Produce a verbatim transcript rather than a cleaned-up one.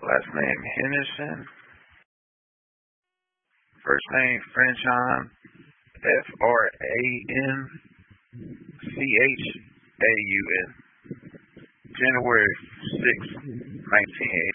Last name Henderson. First name Franchon. F R A N C H A U N. January sixth, nineteen eighty.